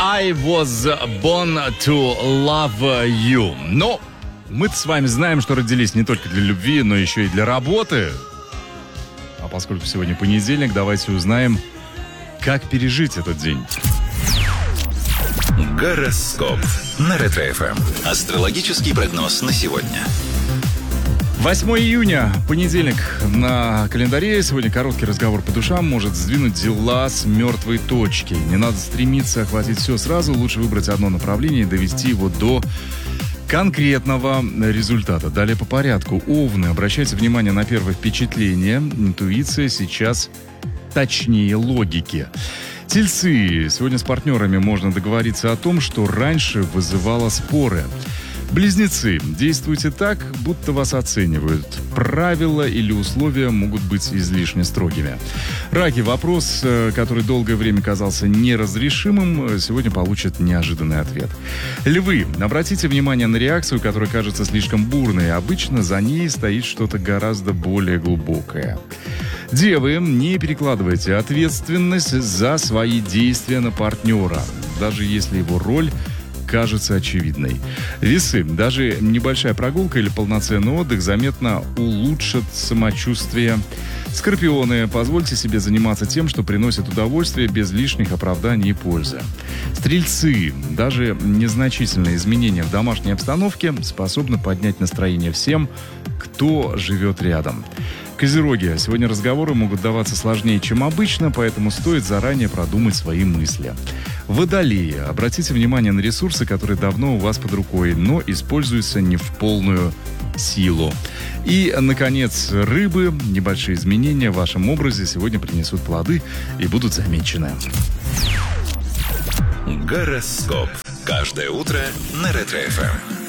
I was born to love you. Но мы-то с вами знаем, что родились не только для любви, но еще и для работы. А поскольку сегодня понедельник, давайте узнаем, как пережить этот день. Гороскоп на Ретро-ФМ. Астрологический прогноз на сегодня. 8 июня, понедельник на календаре. Сегодня короткий разговор по душам может сдвинуть дела с мертвой точки. Не надо стремиться охватить все сразу. Лучше выбрать одно направление и довести его до конкретного результата. Далее по порядку. Овны, обращайте внимание на первое впечатление. Интуиция сейчас точнее логики. Тельцы, сегодня с партнерами можно договориться о том, что раньше вызывало споры. Близнецы, действуйте так, будто вас оценивают. Правила или условия могут быть излишне строгими. Раки, вопрос, который долгое время казался неразрешимым, сегодня получит неожиданный ответ. Львы, обратите внимание на реакцию, которая кажется слишком бурной. Обычно за ней стоит что-то гораздо более глубокое. Девы, не перекладывайте ответственность за свои действия на партнера, даже если его роль кажется очевидной. Весы, даже небольшая прогулка или полноценный отдых заметно улучшат самочувствие. Скорпионы, позвольте себе заниматься тем, что приносит удовольствие, без лишних оправданий и пользы. Стрельцы, даже незначительные изменения в домашней обстановке способны поднять настроение всем, кто живет рядом. Козероги, сегодня разговоры могут даваться сложнее, чем обычно, поэтому стоит заранее продумать свои мысли. Водолеи, обратите внимание на ресурсы, которые давно у вас под рукой, но используются не в полную силу. И, наконец, рыбы, небольшие изменения в вашем образе сегодня принесут плоды и будут замечены. Гороскоп. Каждое утро на Ретро-ФМ.